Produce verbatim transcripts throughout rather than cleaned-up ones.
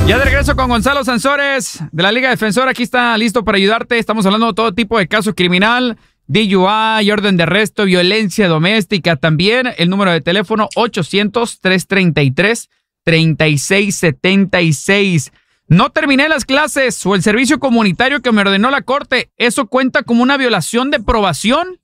Ya de regreso con Gonzalo Sansores de la Liga Defensora. Aquí está listo para ayudarte. Estamos hablando de todo tipo de caso criminal, D U I, orden de arresto, violencia doméstica. También el número de teléfono ochocientos, trescientos treinta y tres, treinta y seis setenta y seis. No terminé las clases o el servicio comunitario que me ordenó la corte. ¿Eso cuenta como una violación de probación?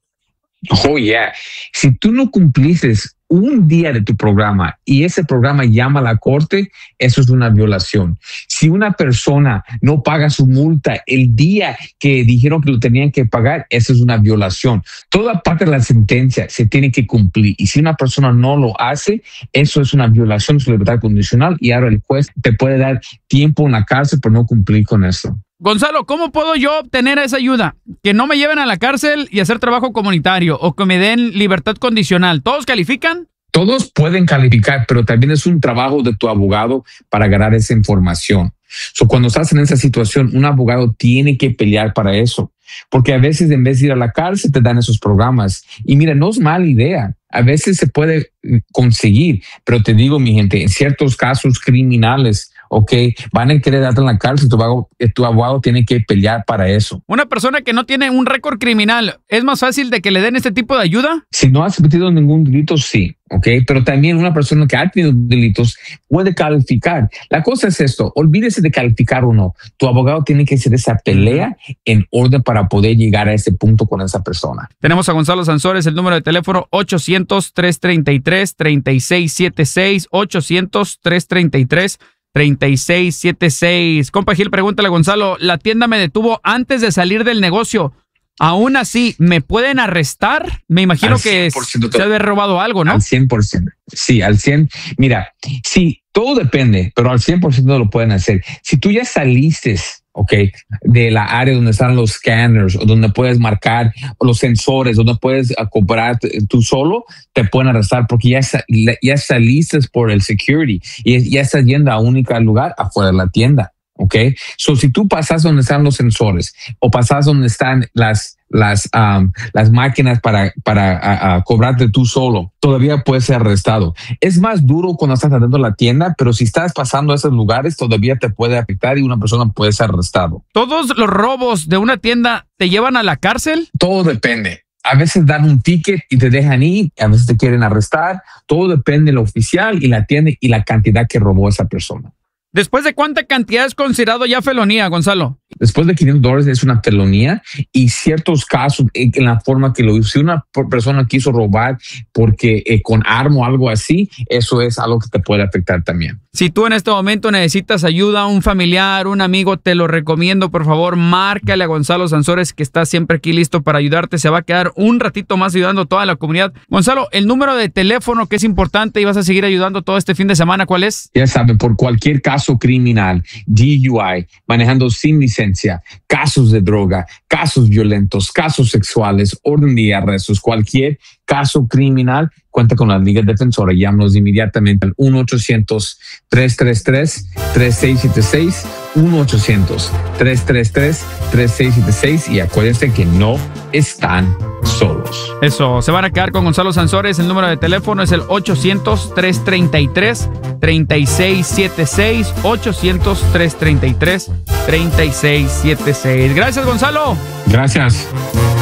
Oh, yeah. Si tú no cumpliste un día de tu programa y ese programa llama a la corte, eso es una violación. Si una persona no paga su multa el día que dijeron que lo tenían que pagar, eso es una violación. Toda parte de la sentencia se tiene que cumplir y si una persona no lo hace, eso es una violación de su libertad condicional y ahora el juez te puede dar tiempo en la cárcel por no cumplir con eso. Gonzalo, ¿cómo puedo yo obtener esa ayuda? Que no me lleven a la cárcel y hacer trabajo comunitario o que me den libertad condicional. ¿Todos califican? Todos pueden calificar, pero también es un trabajo de tu abogado para ganar esa información. So, cuando estás en esa situación, un abogado tiene que pelear para eso. Porque a veces en vez de ir a la cárcel te dan esos programas. Y mira, no es mala idea. A veces se puede conseguir, pero te digo, mi gente, en ciertos casos criminales, ok, van a querer darte en la cárcel, tu abogado, tu abogado tiene que pelear para eso. Una persona que no tiene un récord criminal, ¿es más fácil de que le den este tipo de ayuda? Si no has cometido ningún delito, sí, ok, pero también una persona que ha tenido delitos puede calificar. La cosa es esto, olvídese de calificar o no. Tu abogado tiene que hacer esa pelea en orden para poder llegar a ese punto con esa persona. Tenemos a Gonzalo Sansores, el número de teléfono ochocientos, trescientos treinta y tres, treinta y seis setenta y seis, ochocientos, trescientos treinta y tres, treinta y seis setenta y seis. Compa Gil, pregúntale a Gonzalo, la tienda me detuvo antes de salir del negocio. Aún así, ¿me pueden arrestar? Me imagino que se haber robado algo, ¿no? Al cien por ciento. Sí, al cien por ciento. Mira, sí, todo depende, pero al cien por ciento lo pueden hacer. Si tú ya saliste, ok, de la área donde están los scanners o donde puedes marcar o los sensores, donde puedes cobrar tú solo, te pueden arrestar porque ya, ya saliste por el security y ya estás yendo a un único lugar afuera de la tienda. Ok, so si tú pasas donde están los sensores o pasas donde están las las um, las máquinas para para a, a cobrarte tú solo, todavía puedes ser arrestado. Es más duro cuando estás adentro de la tienda, pero si estás pasando a esos lugares todavía te puede afectar y una persona puede ser arrestado. ¿Todos los robos de una tienda te llevan a la cárcel? Todo depende. A veces dan un ticket y te dejan ir, a veces te quieren arrestar. Todo depende del oficial y la tienda y la cantidad que robó esa persona. ¿Después de cuánta cantidad es considerado ya felonía, Gonzalo? Después de quinientos dólares es una felonía y ciertos casos en, en la forma que lo hizo. Si una persona quiso robar porque eh, con arma o algo así, eso es algo que te puede afectar también. Si tú en este momento necesitas ayuda, un familiar, un amigo, te lo recomiendo, por favor, márcale a Gonzalo Sansores, que está siempre aquí listo para ayudarte. Se va a quedar un ratito más ayudando a toda la comunidad. Gonzalo, el número de teléfono que es importante y vas a seguir ayudando todo este fin de semana, ¿cuál es? Ya saben, por cualquier caso criminal, D U I, manejando sin licencia, casos de droga, casos violentos, casos sexuales, orden de arrestos, cualquier caso criminal, cuenta con la Liga Defensora. Llámanos inmediatamente al uno ochocientos, tres tres tres, tres seis siete seis, uno ochocientos, tres tres tres, tres seis siete seis y acuérdense que no están solos. Eso, se van a quedar con Gonzalo Sansores. El número de teléfono es el ochocientos, trescientos treinta y tres, treinta y seis setenta y seis, ochocientos, trescientos treinta y tres, treinta y seis setenta y seis. Gracias, Gonzalo. Gracias.